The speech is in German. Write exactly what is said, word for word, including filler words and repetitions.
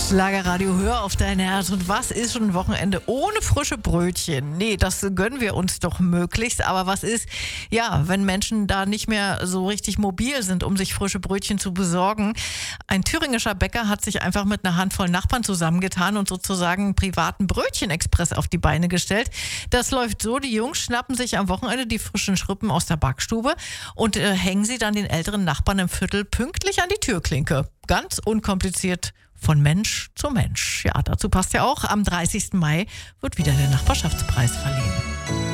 Schlagerradio, hör auf dein Herz. Und was ist schon ein Wochenende ohne frische Brötchen? Nee, das gönnen wir uns doch möglichst. Aber was ist, ja, wenn Menschen da nicht mehr so richtig mobil sind, um sich frische Brötchen zu besorgen? Ein thüringischer Bäcker hat sich einfach mit einer Handvoll Nachbarn zusammengetan und sozusagen einen privaten Brötchenexpress auf die Beine gestellt. Das läuft so, die Jungs schnappen sich am Wochenende die frischen Schrippen aus der Backstube und äh, hängen sie dann den älteren Nachbarn im Viertel pünktlich an die Türklinke. Ganz unkompliziert. Von Mensch zu Mensch. Ja, dazu passt ja auch, am dreißigsten Mai wird wieder der Nachbarschaftspreis verliehen.